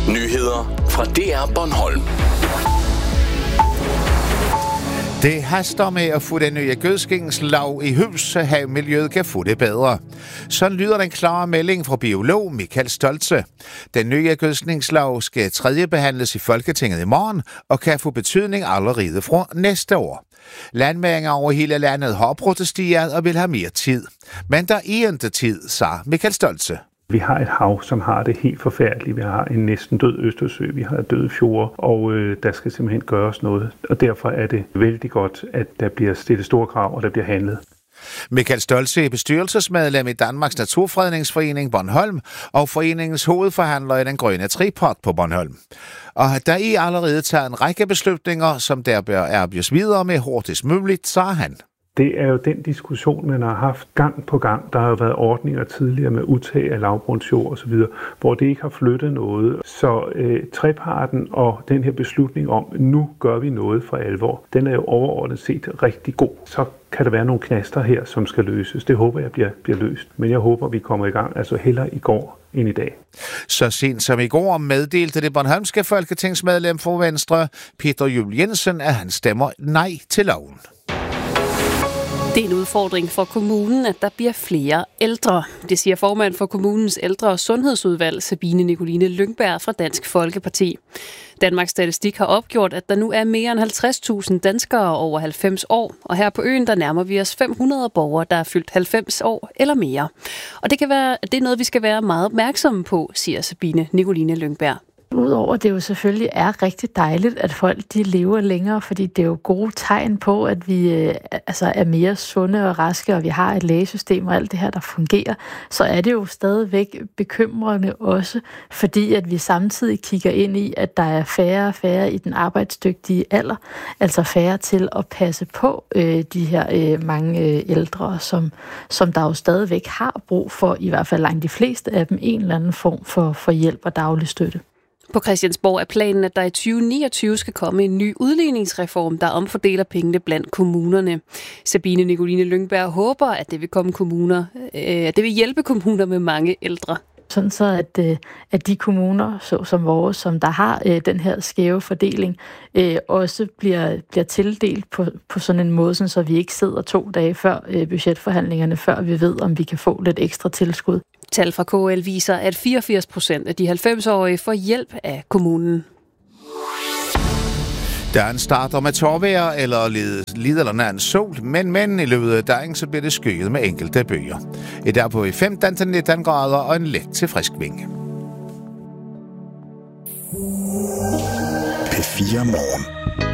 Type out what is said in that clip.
Nyheder fra DR Bornholm. Det haster med at få den nye gødskningslov i hus, så havmiljøet kan få det bedre. Sådan lyder den klare melding fra biolog Michael Stoltze. Den nye gødskningslov skal tredjebehandles i Folketinget i morgen og kan få betydning allerede fra næste år. Landmænd over hele landet har protesteret og vil have mere tid. Men der er ikke tid, sagde Michael Stoltze. Vi har et hav, som har det helt forfærdeligt. Vi har en næsten død Østersø, vi har døde fjorde, og der skal simpelthen gøres noget. Og derfor er det vældig godt, at der bliver stillet store krav, og der bliver handlet. Michael Stoltze er bestyrelsesmedlem i Danmarks Naturfredningsforening Bornholm og foreningens hovedforhandler i den grønne trepart på Bornholm. Og der er allerede taget en række beslutninger, som der bør arbejdes videre med hurtigst muligt, sagde han. Det er jo den diskussion, man har haft gang på gang. Der har jo været ordninger tidligere med udtag af lavbundsjord osv., hvor det ikke har flyttet noget. Så treparten og den her beslutning om, nu gør vi noget for alvor, den er jo overordnet set rigtig god. Så kan der være nogle knaster her, som skal løses. Det håber jeg bliver løst. Men jeg håber, vi kommer i gang, altså hellere i går end i dag. Så sent som i går meddelte det bornholmske folketingsmedlem for Venstre, Peter Juel Jensen, at han stemmer nej til loven. Det er en udfordring for kommunen, at der bliver flere ældre. Det siger formand for kommunens ældre- og sundhedsudvalg, Sabine Nicoline Lyngberg fra Dansk Folkeparti. Danmarks Statistik har opgjort, at der nu er mere end 50.000 danskere over 90 år, og her på øen der nærmer vi os 500 borgere, der er fyldt 90 år eller mere. Og det er noget, vi skal være meget opmærksomme på, siger Sabine Nicoline Lyngberg. Udover det jo selvfølgelig er rigtig dejligt, at folk de lever længere, fordi det er jo gode tegn på, at vi er mere sunde og raske, og vi har et lægesystem og alt det her, der fungerer, så er det jo stadigvæk bekymrende også, fordi at vi samtidig kigger ind i, at der er færre og færre i den arbejdsdygtige alder, altså færre til at passe på de her mange ældre, som der jo stadigvæk har brug for, i hvert fald langt de fleste af dem, en eller anden form for hjælp og daglig støtte. På Christiansborg er planen, at der i 2029 skal komme en ny udligningsreform, der omfordeler pengene blandt kommunerne. Sabine Nicoline Lyngberg håber, at det vil hjælpe kommuner med mange ældre. Sådan så, at de kommuner, som vores, som der har den her skæve fordeling, også bliver tildelt på sådan en måde, så vi ikke sidder 2 dage før budgetforhandlingerne, før vi ved, om vi kan få lidt ekstra tilskud. Tal fra KL viser, at 84% af de 90-årige får hjælp af kommunen. Dagen starter med tårvejr eller lidt eller nær en sol, men i løbet af dagen så bliver det skyet med enkelte byer. I dag på 15-19 grader og en let til frisk vind. P4 Morgen.